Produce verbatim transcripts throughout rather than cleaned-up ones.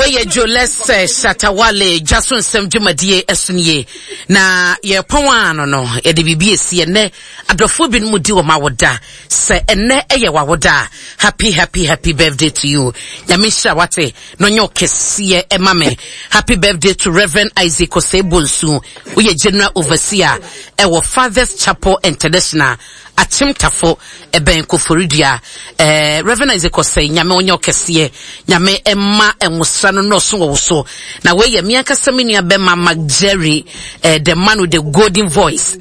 weye Joles Shatawale Jason Sem Jumadie Esunye na ye pon no no e de bibie sie ne adofo bi mu di o mawoda se enne eye wawoda happy happy happy birthday to you nyamisha wate no nyo kese e mame happy birthday to Reverend Isaac Osebonsu we general overseer e wo Fathers Chapel International Achimtafo eben Koforidia eh Reverend Isaac Osei nyame onyo kese nyame emma enwusra no no so wo so na we ye miaka semini abema Magjerry eh the man with the golden voice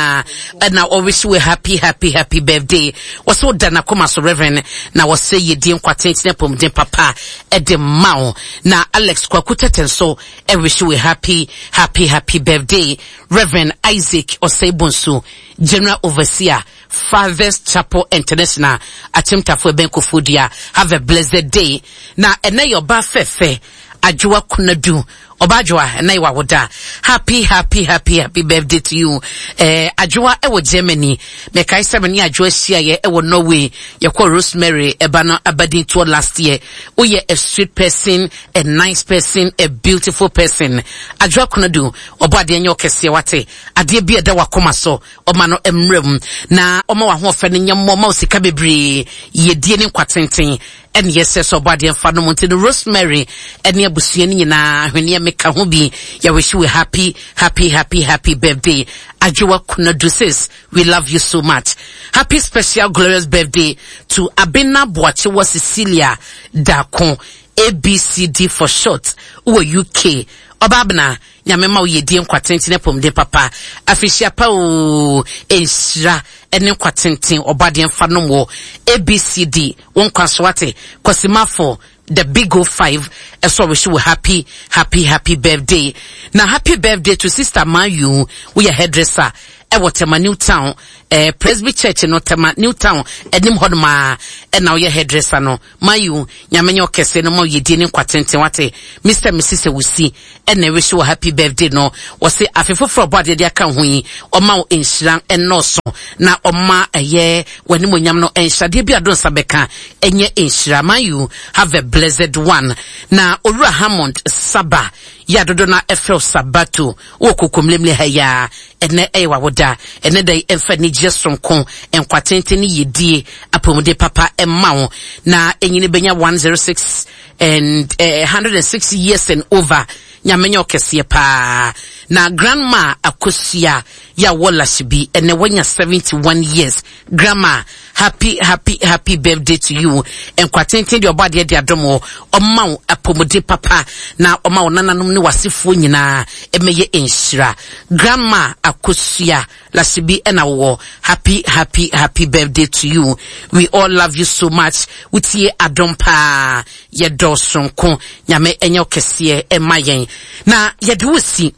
and now always we happy happy happy birthday was so dana koma so Reverend na was say ye di nkwatenti pom den papa e de mawo na Alex Kwakuteten so e wish we happy happy happy birthday Reverend Isaac Osebonsu general overseer Fathers Chapel International Achimtafo Benko Fodia. Have a blessed day. Na ene yo ba fefe ajwa kunadu obajwa ene wa woda. Happy happy happy happy birthday to you. Eh ajwa ewo Germany. Me kai seven ni ajwa shia ye ewo Norway. Ye ko Rosemary ebana abadin to last year. Uye a sweet person, a nice person, a beautiful person. Ajwa kunadu obade nyo kese wate. Adie bi eda wakoma so omano emrem na oma wa ho fa ne nyammo ma osika bebre ye die ne kwatenten en yes so body and fano monte the Rosemary and ya busua ni nyina hwene meka ho bi ya wish you happy happy happy happy birthday Ajwa Kunadu says we love you so much. Happy special glorious birthday to Abena Boachewa Cecilia Dakon A B C D for short or U K Obabna nyamema wo yedie nkwatenten ne pom de papa afishia pa o enshira ene nkwatenten obade mfa no wo A B C D won kwaswate kwasimafo the big O five so wish you happy happy happy birthday na happy birthday to sister Mayu we a hairdresser e wotema New Town eh Presby Church no tema New Town enim hodma e na we hairdresser no Mayu nyamenye okese no ma yedie ne kwatenten wate Mister Missus Ewusi e na wish you happy birthday no wo se afefo fro body de aka ho yi o ma enhyiran enoso na o ma eye wani monyam no enhyade bi adon sabeka enye enhyira Mayu have a blessed one na Owura Hammond Saba ya dodo na Efel Sabato wo kokomlemle haya ene ewa woda ene dai emfa ni jesonko enkwatente ni yedie apomode papa emma na enyine benya one oh six and uh, one hundred six years and over nyamenyo kese pa na grandma Akosia ya wala shibi ene wanya seventy-one years grandma happy happy happy birthday to you enkwatente di obade di adomo omma apomode papa na omma nananom ni wasifo nyina emeye enhyira grandma Akosia la shibi ena wo happy happy happy birthday to you we all love you so much utie adompa ye dosonko nyame enyo kese emayen na yedusi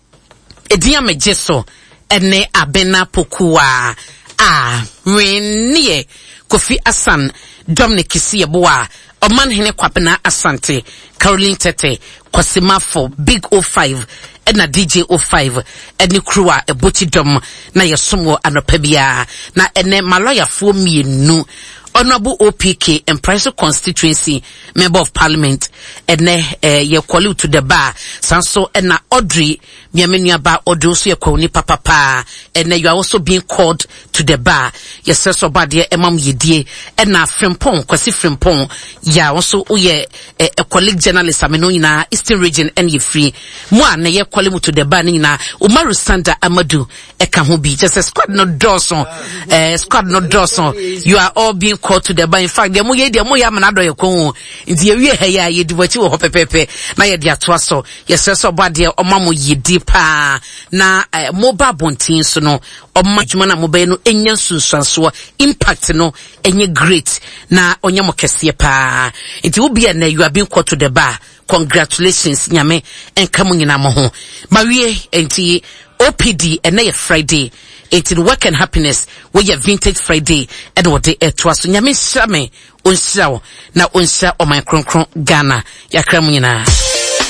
Edia mejeso ene Abena Pokua ah renie Kofi Asan Dominic Kisieboa Oman hene Kwabena Asante Caroline Tete Kwasimafo Big O five ena D J O five eni crewa eboti dom na yesomo anopabia na ene maloya fo mienu Honorable O P K and Price Constituency Member of Parliament ene eh, ye kwali to the bar sanso ena Audrey miamenua ba odoso ye kwani papa pa ene you are also being called to the bar yes so bad ye emam yedie ena Frimpong Kwasi Frimpong ya also uye eh, a colleague journalist ameno ina Eastern Region and ye free mo na ye kwali mu to the bar ni na Umaru Sanda Amadu eka ho bi just a squad no Dawson eh squad no Dawson you are all being called to the bar in fact demo ye demo ya manado ye ko nti ye wie he ya ye dibachi wo pepepe na ye dia to aso yes so bad ye omamo yedi pa na uh, mobile bontin so no omma dwuma na mobile no enya sunsanso impact no enye great na onyamo kese pa nti wo bia na you are being called to the bar congratulations nyame enkamu nyina mo ho mawie enti O P D ene ye Friday eighteen work and happiness we ye vintage Friday and what day to aso nyame hyame onhyira na onhyira o my kronkron Ghana yakramu nyina